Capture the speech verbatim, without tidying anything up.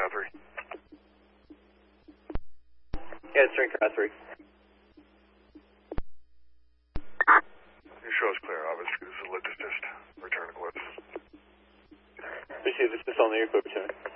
Cat three. Yeah, it's Cat three. Your show is clear. Obviously, this is a lit assist. Return to Bliss. Receive this is on the equipment.